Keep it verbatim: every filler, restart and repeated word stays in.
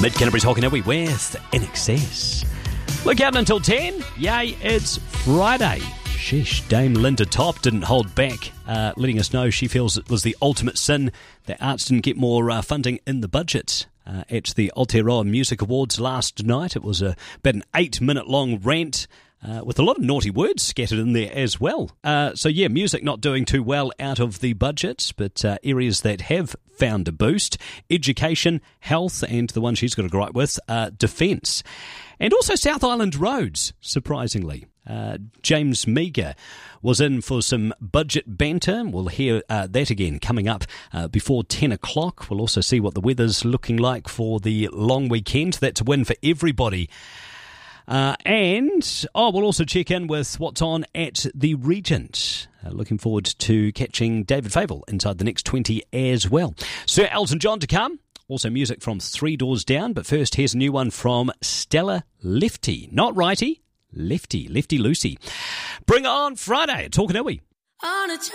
Mid-Canterbury's Hockanui with In Excess. Look out until ten. Yay, it's Friday. Sheesh, Dame Linda Top didn't hold back, uh, letting us know she feels it was the ultimate sin that arts didn't get more uh, funding in the budget. Uh, at the Aotearoa Music Awards last night, it was a, about an eight-minute long rant uh, with a lot of naughty words scattered in there as well. Uh, so yeah, music not doing too well out of the budget, but uh, areas that have found a boost: education, health, and the one she's got a gripe with, uh, defence. And also South Island roads, surprisingly. Uh, James Meagher was in for some budget banter. We'll hear uh, that again coming up uh, before ten o'clock. We'll also see what the weather's looking like for the long weekend. That's a win for everybody. Uh, and, oh, we'll also check in with what's on at the Regent. Uh, looking forward to catching David Fable inside the next twenty as well. Sir Elton John to come. Also music from Three Doors Down. But first, here's a new one from Stella Lefty. Not righty. Lefty, Lefty Lucy. Bring on Friday at Hockanui.